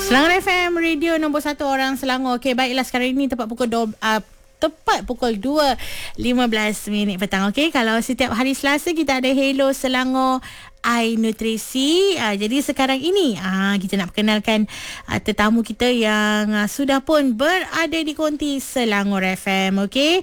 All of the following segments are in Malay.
Selangor FM, radio nombor 1 orang Selangor. Okey, baiklah, sekarang ini tepat pukul 2.15 petang. Okey, kalau setiap hari Selasa kita ada Hello Selangor iNutrisi. Jadi sekarang ini kita nak perkenalkan tetamu kita yang sudah pun berada di konti Selangor FM. Okey,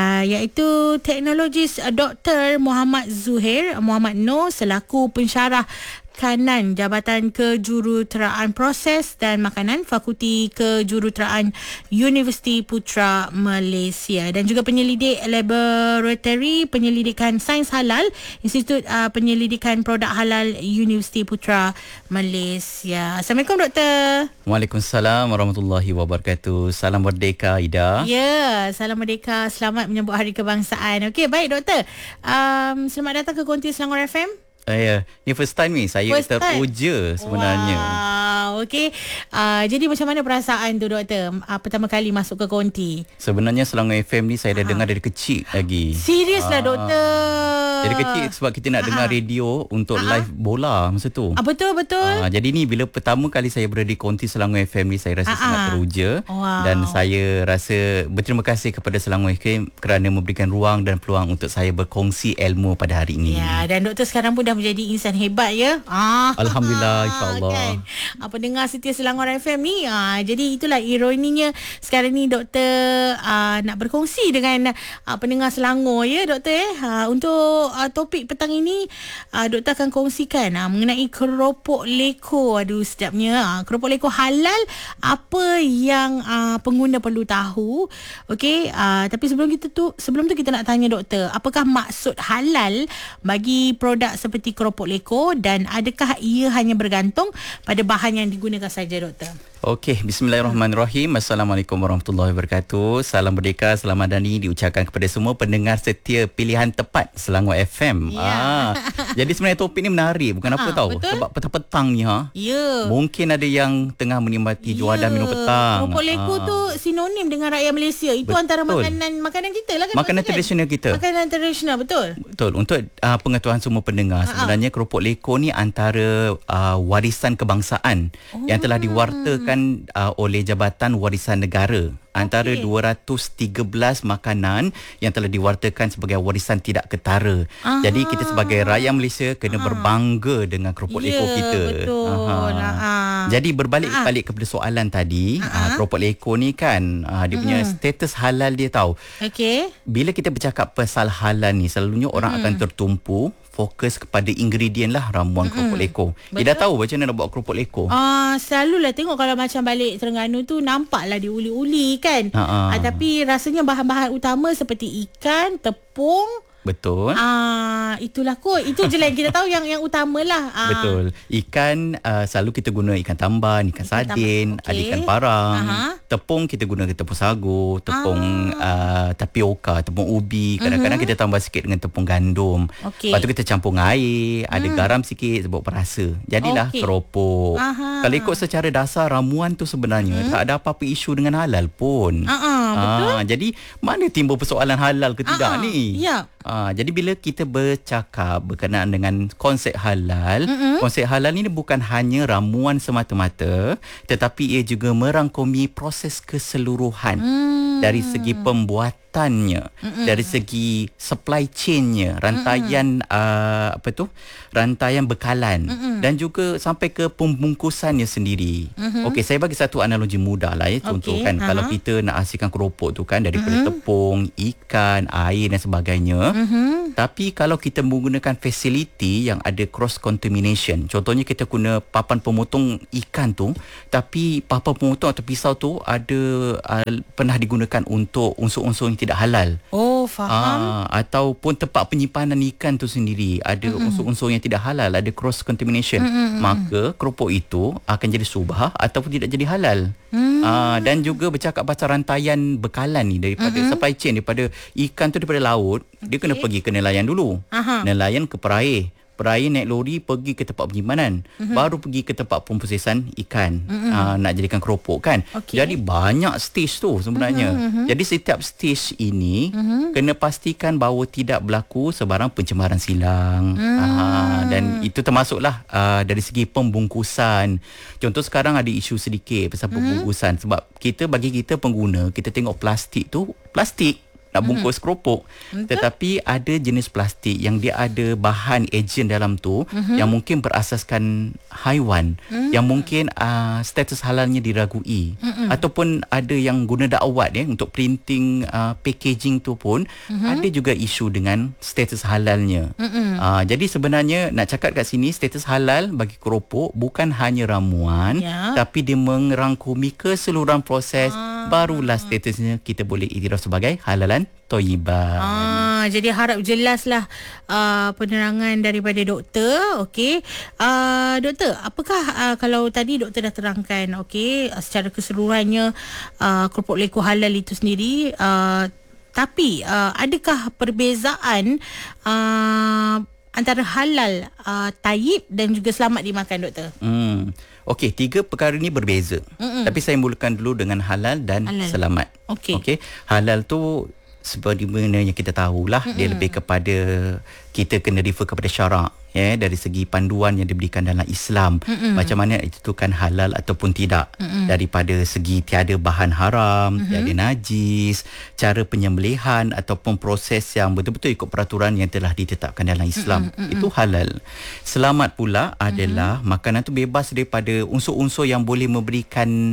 iaitu teknologis Dr. Muhammad Zuhair Muhammad Noor selaku pensyarah kanan Jabatan Kejuruteraan Proses dan Makanan Fakulti Kejuruteraan Universiti Putra Malaysia, dan juga penyelidik Laboratory Penyelidikan Sains Halal Institut Penyelidikan Produk Halal Universiti Putra Malaysia. Assalamualaikum, Doktor. Waalaikumsalam warahmatullahi wabarakatuh. Salam Merdeka, Ida. Ya, salam Merdeka. Selamat menyambut Hari Kebangsaan. Okey, baik, Doktor. Selamat datang ke konti Selangor FM. Ni first time ni saya teruja sebenarnya. Wow, okey. Jadi macam mana perasaan tu, Doktor, pertama kali masuk ke konti? Sebenarnya Selangor FM ni saya dah dengar dari kecil lagi. Seriuslah, Doktor? Dari kecil sebab kita nak dengar radio untuk live bola masa tu. Betul. Jadi ni bila pertama kali saya berada di konti Selangor FM ni, saya rasa sangat teruja. Dan saya rasa berterima kasih kepada Selangor FM kerana memberikan ruang dan peluang untuk saya berkongsi ilmu pada hari ini. Ya, dan Doktor sekarang pun dah menjadi insan hebat, ya. Alhamdulillah, insyaAllah. Kan? Pendengar setia Selangor FM ni. Jadi itulah ironinya sekarang ni Doktor nak berkongsi dengan pendengar Selangor, ya, Doktor. Untuk topik petang ini, Doktor akan kongsikan mengenai keropok leko. Aduh, sedapnya. Keropok leko halal, apa yang pengguna perlu tahu. Okey, tapi sebelum tu kita nak tanya Doktor, apakah maksud halal bagi produk seperti keropok leko, dan adakah ia hanya bergantung pada bahan yang digunakan saja, Doktor? Okey, bismillahirrahmanirrahim. Assalamualaikum warahmatullahi wabarakatuh. Salam Merdeka, selamat Dani diucapkan kepada semua pendengar setia pilihan tepat Selangor FM. Jadi sebenarnya topik ni menarik, bukan apa tahu. Betul? Sebab petang-petang ni mungkin ada yang tengah menikmati juadah minum petang. Keropok leko tu sinonim dengan rakyat Malaysia. Itu antara makanan kita lah, kan? Makanan tradisional kita. Makanan tradisional, betul. Betul. Untuk pengetahuan semua pendengar, sebenarnya keropok leko ni antara warisan kebangsaan yang telah diwartakan oleh Jabatan Warisan Negara. Antara 213 makanan yang telah diwartakan sebagai warisan tidak ketara. Jadi kita sebagai rakyat Malaysia kena berbangga dengan keropok leko kita. Betul. Jadi berbalik kepada soalan tadi, keropok leko ni kan dia punya status halal dia tahu. Okey. Bila kita bercakap pasal halal ni, selalunya orang akan tertumpu fokus kepada ingredient lah ramuan keropok leko. Dia dah tahu macam mana nak buat keropok leko. Selalulah tengok kalau macam balik Terengganu tu nampaklah diuli-uli kan. Tapi rasanya bahan-bahan utama seperti ikan, tepung. Betul. Itulah kot. Itu je lah yang kita tahu yang utamalah. Betul. Ikan selalu kita guna ikan tamban, ikan sardin, ada ikan parang. Tepung kita guna tepung sagu, tepung tapioka, tepung ubi. Kadang-kadang kita tambah sikit dengan tepung gandum. Lepas tu kita campur air, ada garam sikit sebab perasa. Jadilah keropok. Kalau ikut secara dasar ramuan tu sebenarnya tak ada apa-apa isu dengan halal pun. Betul. Jadi mana timbul persoalan halal ke tidak ni? Ya. Jadi bila kita bercakap berkenaan dengan konsep halal, konsep halal ini bukan hanya ramuan semata-mata, tetapi ia juga merangkumi proses keseluruhan dari segi pembuatannya, dari segi supply chainnya, rantaian rantaian bekalan, dan juga sampai ke pembungkusannya sendiri. Okey, saya bagi satu analogi mudah lah ya. Contoh kan, kalau kita nak hasilkan keropok tu kan daripada tepung, ikan, air dan sebagainya. Tapi kalau kita menggunakan fasiliti yang ada cross contamination, contohnya kita guna papan pemotong ikan tu, tapi papan pemotong atau pisau tu ada pernah digunakan untuk unsur-unsur yang tidak halal. Faham. Ataupun tempat penyimpanan ikan tu sendiri ada unsur-unsur yang tidak halal, ada cross contamination. Maka keropok itu akan jadi subhah ataupun tidak jadi halal. Dan juga bercakap pasal rantaian bekalan ni daripada supply chain, daripada ikan tu daripada laut, dia kena pergi ke nelayan dulu. Nelayan ke peraih. berair naik lori pergi ke tempat penyimpanan, baru pergi ke tempat pemprosesan ikan, nak jadikan keropok kan. Jadi banyak stage tu sebenarnya. Jadi setiap stage ini kena pastikan bahawa tidak berlaku sebarang pencemaran silang. Dan itu termasuklah dari segi pembungkusan. Contoh sekarang ada isu sedikit pasal pembungkusan, sebab bagi kita pengguna, kita tengok plastik tu plastik nak bungkus keropok. Tetapi ada jenis plastik yang dia ada bahan ejen dalam tu yang mungkin berasaskan haiwan, yang mungkin status halalnya diragui, ataupun ada yang guna dakwat untuk printing packaging tu pun ada juga isu dengan status halalnya. Jadi sebenarnya nak cakap kat sini, status halal bagi keropok bukan hanya ramuan, tapi dia merangkumi keseluruhan proses, barulah statusnya kita boleh iktiraf sebagai halalan thayyiban. Jadi harap jelaslah penerangan daripada doktor. Okey. Doktor, apakah kalau tadi doktor dah terangkan secara keseluruhannya keropok leko halal itu sendiri, tapi adakah perbezaan antara halal, tayyib dan juga selamat dimakan, doktor? Okey, 3 perkara ni berbeza. Tapi saya mulakan dulu dengan halal dan selamat. Okey. Halal tu seperti mana yang kita tahulah, dia lebih kepada kita kena refer kepada syarak, dari segi panduan yang diberikan dalam Islam, macam mana itu kan halal ataupun tidak, daripada segi tiada bahan haram, tiada najis, cara penyembelihan ataupun proses yang betul-betul ikut peraturan yang telah ditetapkan dalam Islam, itu halal. Selamat pula adalah makanan tu bebas daripada unsur-unsur yang boleh memberikan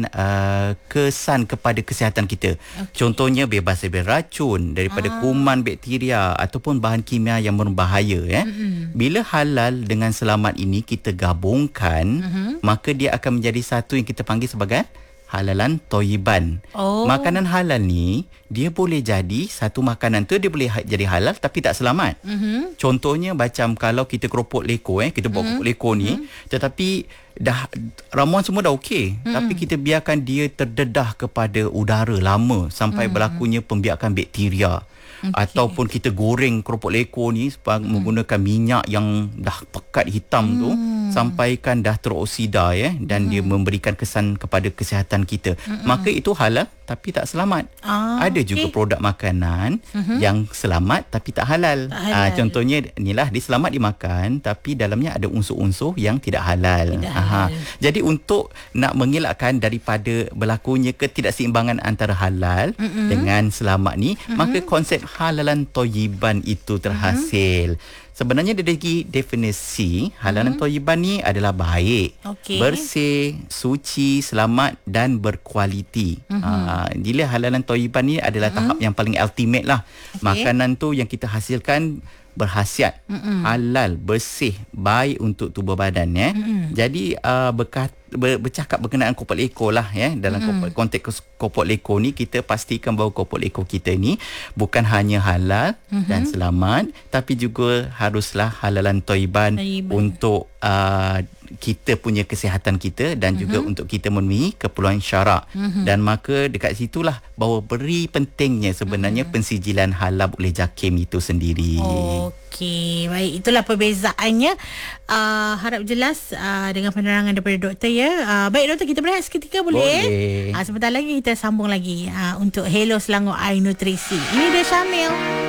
kesan kepada kesihatan kita. Contohnya bebas daripada racun, daripada kuman, bakteria ataupun bahan kimia yang berbahaya. Bila halal dengan selamat ini kita gabungkan, maka dia akan menjadi satu yang kita panggil sebagai halalan thayyiban. Makanan halal ni dia boleh jadi satu makanan tu, dia boleh jadi halal tapi tak selamat. Contohnya macam kalau kita keropok leko, kita buat keropok leko ni, tetapi dah ramuan semua dah okey, tapi kita biarkan dia terdedah kepada udara lama sampai berlakunya pembiakan bakteria. Ataupun kita goreng keropok leko ni menggunakan minyak yang dah pekat hitam tu, sampaikan dah teroksida dan dia memberikan kesan kepada kesihatan kita, maka itu halal tapi tak selamat. Ada juga produk makanan yang selamat tapi tak halal. Contohnya inilah, dia selamat dimakan tapi dalamnya ada unsur-unsur yang tidak halal. Jadi untuk nak mengelakkan daripada berlakunya ketidakseimbangan antara halal dengan selamat ni, maka konsep halalan thayyiban itu terhasil. Sebenarnya dari segi definisi, halalan thayyiban ni adalah baik, bersih, suci, selamat dan berkualiti. Bila halalan thayyiban ni adalah tahap yang paling ultimate lah. Makanan tu yang kita hasilkan berkhasiat halal, bersih, baik untuk tubuh badan. Jadi bercakap berkenaan keropok leko lah, dalam konteks keropok leko ni, kita pastikan bahawa keropok leko kita ni bukan hanya halal dan selamat, tapi juga haruslah halalan thayyiban untuk kita punya kesihatan kita dan juga untuk kita memenuhi keperluan syarak. Dan maka dekat situlah bahawa beri pentingnya sebenarnya pensijilan halal oleh JAKIM itu sendiri. Okey, baik, itulah perbezaannya. Harap jelas dengan penerangan daripada doktor baik doktor, kita berehat seketika boleh? Sebentar lagi kita sambung lagi untuk Hello Selangor Air Nutrisi. Ini dia Syamil.